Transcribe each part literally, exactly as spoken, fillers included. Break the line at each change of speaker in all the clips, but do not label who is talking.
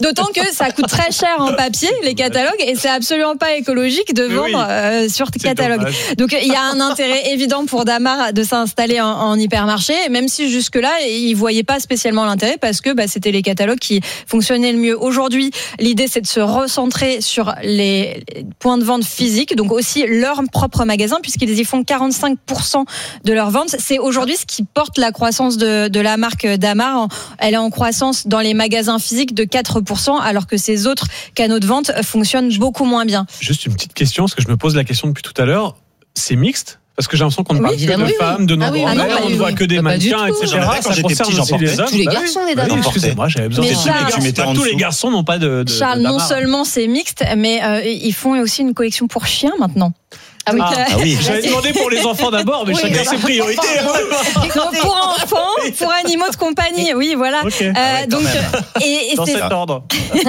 D'autant que ça coûte très cher en papier, les catalogues, et c'est absolument pas écologique de vendre oui, euh, sur catalogue. Dommage. Donc il y a un intérêt évident pour Damar de s'installer en, en hypermarché, même si jusque-là, ils voyaient pas spécialement l'intérêt parce que bah, c'était les catalogues qui fonctionnaient le mieux. Aujourd'hui, l'idée c'est de se recentrer sur les points de vente physiques, donc aussi leur propre magasin, puisqu'ils y font quarante-cinq pour cent de leurs ventes. C'est aujourd'hui ce qui porte la croissance de, de la marque Damar. Elle est en croissance dans les magasins physiques de quatre pour cent, alors que ses autres canaux de vente fonctionnent beaucoup moins bien.
Juste une petite question, parce que je me pose la question depuis tout à l'heure. C'est mixte? Parce que j'ai l'impression qu'on ne parle oui, que de oui, femmes, de nombreux
ah oui,
on ne voit que des mannequins, et cetera.
Quand j'étais petit, j'en portais.
Tous les garçons, les dames.
Excusez-moi, j'avais besoin de Charles, tous les garçons n'ont pas de.
Charles, non seulement c'est mixte, mais euh, ils font aussi une collection pour chiens maintenant.
Ah oui, ah, ah oui. J'avais demandé pour les enfants d'abord, mais oui, chacun ses priorités.
Donc pour enfants, pour animaux de compagnie, oui, voilà.
Okay.
Euh,
ah ouais,
donc, et, et
dans
c'est...
cet ordre.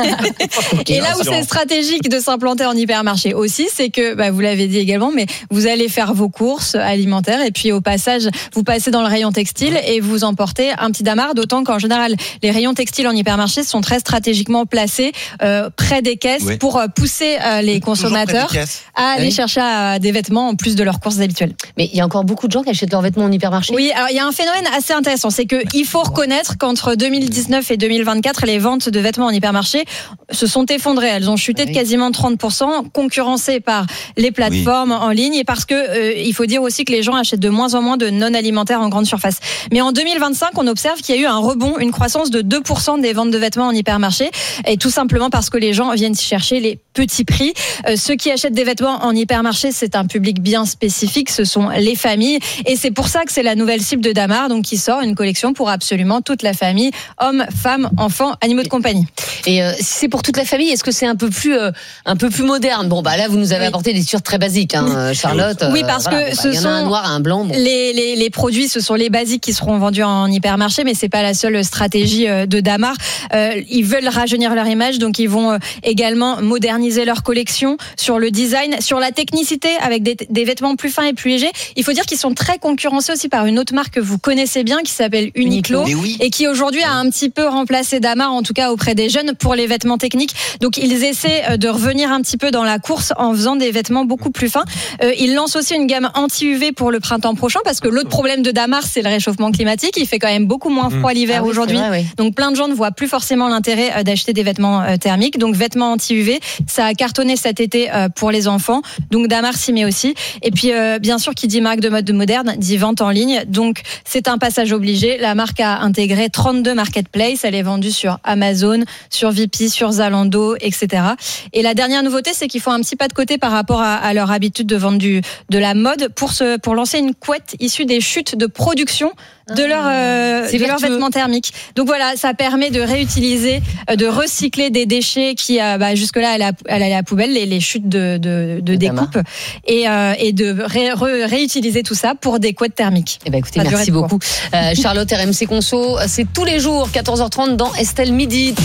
Et là où c'est stratégique de s'implanter en hypermarché aussi, c'est que, bah, vous l'avez dit également, mais vous allez faire vos courses alimentaires et puis au passage, vous passez dans le rayon textile et vous emportez un petit Damar, d'autant qu'en général, les rayons textiles en hypermarché sont très stratégiquement placés euh, près des caisses oui. pour pousser euh, les consommateurs à aller oui. chercher à des vêtements en plus de leurs courses habituelles.
Mais il y a encore beaucoup de gens qui achètent leurs vêtements en hypermarché.
Oui, alors il y a un phénomène assez intéressant, c'est que il faut reconnaître qu'entre deux mille dix-neuf et deux mille vingt-quatre, les ventes de vêtements en hypermarché se sont effondrées. Elles ont chuté oui. de quasiment trente pour cent, concurrencées par les plateformes oui. en ligne et parce que euh, il faut dire aussi que les gens achètent de moins en moins de non alimentaires en grande surface. Mais en deux mille vingt-cinq, on observe qu'il y a eu un rebond, une croissance de deux pour cent des ventes de vêtements en hypermarché, et tout simplement parce que les gens viennent chercher les petits prix. Euh, ceux qui achètent des vêtements en hypermarché, c'est un public bien spécifique, ce sont les familles, et c'est pour ça que c'est la nouvelle cible de Damar, donc qui sort une collection pour absolument toute la famille, hommes, femmes, enfants, animaux de compagnie.
Et euh, si c'est pour toute la famille, est-ce que c'est un peu plus euh, un peu plus moderne? Bon bah là vous nous avez oui. apporté des t-shirts très basiques, hein, Charlotte.
Oui, parce
euh, voilà,
que
bon,
ce
bah,
sont
un noir, un blanc. Bon.
Les, les les produits, ce sont les basiques qui seront vendus en hypermarché, mais c'est pas la seule stratégie de Damar. Euh, ils veulent rajeunir leur image, donc ils vont également moderniser leur collection sur le design, sur la technicité, avec des, des vêtements plus fins et plus légers. Il faut dire qu'ils sont très concurrencés aussi par une autre marque que vous connaissez bien, qui s'appelle Uniqlo,
oui.
et qui aujourd'hui a un petit peu remplacé Damar, en tout cas auprès des jeunes, pour les vêtements techniques. Donc ils essaient de revenir un petit peu dans la course en faisant des vêtements beaucoup plus fins. Euh, ils lancent aussi une gamme anti-U V pour le printemps prochain, parce que l'autre problème de Damar, c'est le réchauffement climatique. Il fait quand même beaucoup moins froid l'hiver ah oui, aujourd'hui. Vrai, oui. Donc plein de gens ne voient plus forcément l'intérêt d'acheter des vêtements thermiques. Donc vêtements anti-U V, ça a cartonné cet été pour les enfants. Donc Damar s'y met aussi. Et puis euh, bien sûr, qui dit marque de mode moderne dit vente en ligne. Donc c'est un passage obligé. La marque a intégré trente-deux marketplaces. Elle est vendue sur Amazon, sur V P, sur Zalando, et cetera. Et la dernière nouveauté, c'est qu'ils font un petit pas de côté par rapport à, à leur habitude de vendre du, de la mode pour, se, pour lancer une couette issue des chutes de production de leurs euh, de leurs vêtements thermiques. Donc voilà, ça permet de réutiliser, euh, de recycler des déchets qui euh, bah, jusque-là allaient à, allaient à la poubelle, les, les chutes de, de, de découpe, et, euh, et de ré, ré, réutiliser tout ça pour des couettes thermiques.
Eh ben écoutez, ça merci beaucoup. Euh, Charlotte, R M C Conso, c'est tous les jours, quatorze heures trente dans Estelle Midi.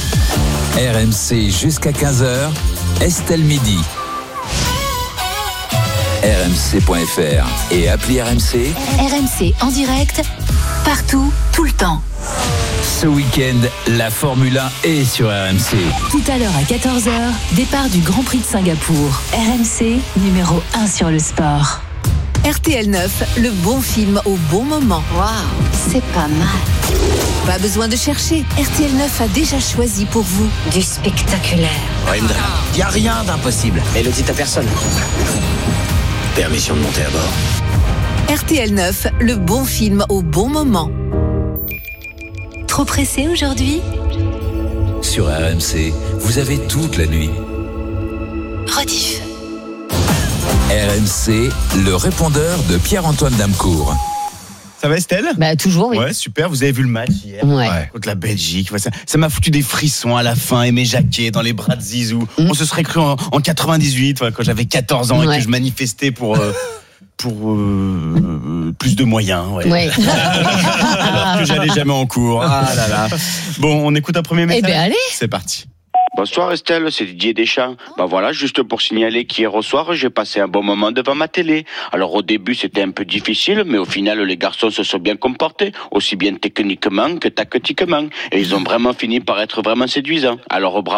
R M C jusqu'à quinze heures, Estelle Midi. R M C point F R et appli R M C.
R M C en direct, partout, tout le temps.
Ce week-end, la Formule un est sur R M C.
Tout à l'heure à quatorze heures, départ du Grand Prix de Singapour. R M C, numéro un sur le sport. R T L neuf, le bon film au bon moment.
Waouh, c'est pas mal.
Pas besoin de chercher, R T L neuf a déjà choisi pour vous
du spectaculaire.
Ouais, il n'y a rien d'impossible.
Mais le dites à personne.
Permission de monter à bord.
R T L neuf, le bon film au bon moment. Trop pressé aujourd'hui?
Sur R M C, vous avez toute la nuit.
Rediff.
R M C, le répondeur de Pierre-Antoine Damecourt.
Ça va Estelle?
Bah toujours oui.
Ouais, super, vous avez vu le match hier
ouais.
Ouais. Contre la Belgique. Ça, ça m'a foutu des frissons à la fin, Aimé Jacquet dans les bras de Zizou. Mm. On se serait cru en, en quatre-vingt-dix-huit, ouais, quand j'avais quatorze ans ouais. et que je manifestais pour euh, pour euh, plus de moyens. Ouais.
Ouais.
Alors que j'allais jamais en cours. Ah là là. Bon, on écoute un premier message.
Eh ben allez.
C'est parti.
Bonsoir Estelle, c'est Didier Deschamps. Bah voilà, juste pour signaler qu'hier au soir, j'ai passé un bon moment devant ma télé. Alors au début, c'était un peu difficile, mais au final, les garçons se sont bien comportés, aussi bien techniquement que tactiquement. Et ils ont vraiment fini par être vraiment séduisants. Alors bravo.